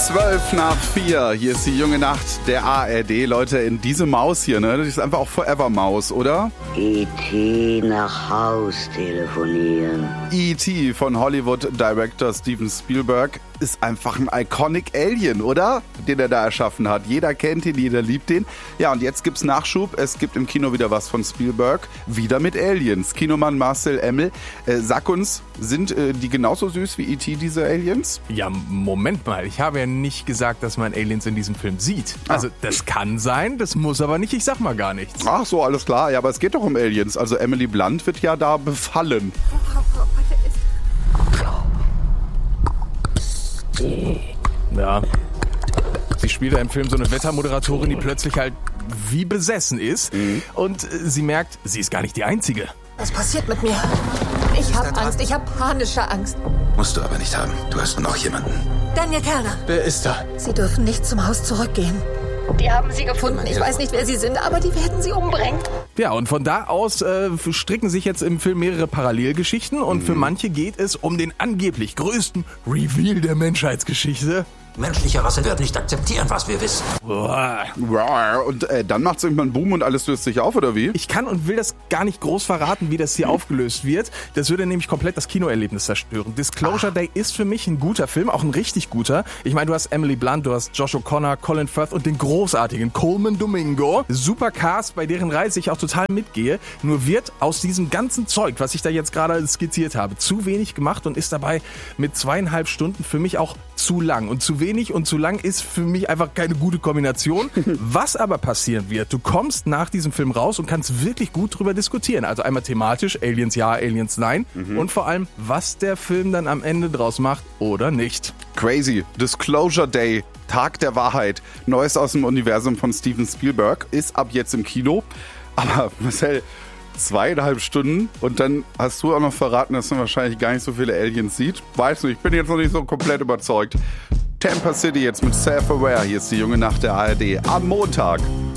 4:12. Hier ist die junge Nacht der ARD. Leute, in diese Maus hier, ne? Das ist einfach auch Forever Maus, oder? E.T. nach Haus telefonieren. E.T. von Hollywood-Director Steven Spielberg ist einfach ein iconic Alien, oder? Den er da erschaffen hat. Jeder kennt ihn, jeder liebt ihn. Ja, und jetzt gibt's Nachschub. Es gibt im Kino wieder was von Spielberg. Wieder mit Aliens. Kinomann Marcel Emmel, sag uns, sind die genauso süß wie E.T., diese Aliens? Ja, Moment mal. Ich habe ja nicht gesagt, dass man Aliens in diesem Film sieht. Also, das kann sein, das muss aber nicht. Ich sag mal gar nichts. Ach so, alles klar. Ja, aber es geht doch um Aliens. Also Emily Blunt wird ja da befallen. Ja. Sie spielt da im Film so eine Wettermoderatorin, die plötzlich halt wie besessen ist. Und sie merkt, sie ist gar nicht die Einzige. Was passiert mit mir? Ich habe Angst, ich habe panische Angst. Musst du aber nicht haben. Du hast noch jemanden. Daniel Kellner. Wer ist da? Sie dürfen nicht zum Haus zurückgehen. Die haben sie gefunden. Ich weiß nicht, wer sie sind, aber die werden sie umbringen. Ja, und von da aus stricken sich jetzt im Film mehrere Parallelgeschichten. Und für manche geht es um den angeblich größten Reveal der Menschheitsgeschichte. Menschliche Rasse wird nicht akzeptieren, was wir wissen. Und dann macht es irgendwann einen Boom und alles löst sich auf, oder wie? Ich kann und will das gar nicht groß verraten, wie das hier aufgelöst wird. Das würde nämlich komplett das Kinoerlebnis zerstören. Disclosure Day ist für mich ein guter Film, auch ein richtig guter. Ich meine, du hast Emily Blunt, du hast Josh O'Connor, Colin Firth und den großartigen Coleman Domingo. Super Cast, bei deren Reise ich auch total mitgehe. Nur wird aus diesem ganzen Zeug, was ich da jetzt gerade skizziert habe, zu wenig gemacht und ist dabei mit 2,5 Stunden für mich auch zu lang. Und zu wenig und zu lang ist für mich einfach keine gute Kombination. Was aber passieren wird, du kommst nach diesem Film raus und kannst wirklich gut drüber diskutieren. Also einmal thematisch, Aliens ja, Aliens nein. Und vor allem, was der Film dann am Ende draus macht oder nicht. Crazy. Disclosure Day. Tag der Wahrheit. Neues aus dem Universum von Steven Spielberg ist ab jetzt im Kino. Aber Marcel, 2,5 Stunden und dann hast du auch noch verraten, dass man wahrscheinlich gar nicht so viele Aliens sieht. Weiß nicht, ich bin jetzt noch nicht so komplett überzeugt. Tampa City jetzt mit Self-Aware. Hier ist die junge Nacht der ARD am Montag.